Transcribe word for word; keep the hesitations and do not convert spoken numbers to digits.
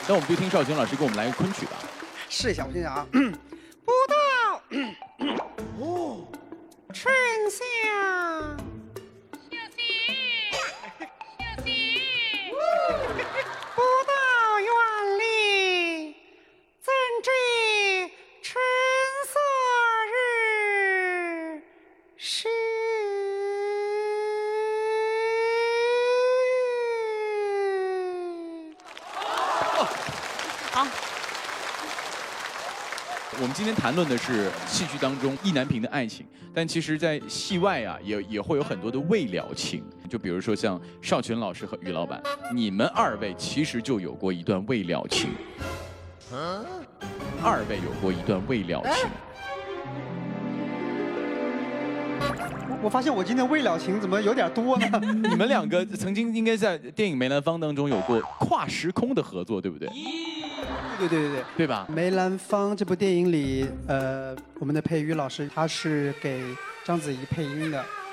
那我们就听邵景老师给我们来个昆曲吧。 试一下，我听一下啊。不到哦，春夏。 不到园里，怎知春色日是？ 好。我们今天谈论的是戏剧当中意难平的爱情，但其实，在戏外啊，也也会有很多的未了情。就比如说像邵群老师和于老板，你们二位其实就有过一段未了情。二位有过一段未了情。 我我发现我今天未了情怎么有点多呢？ 你们两个曾经应该在电影《梅兰芳》当中有过跨时空的合作，对不对？ 对对对对， 对吧？ 《梅兰芳》这部电影里，呃，我们的配于老师他是给章子怡配音的，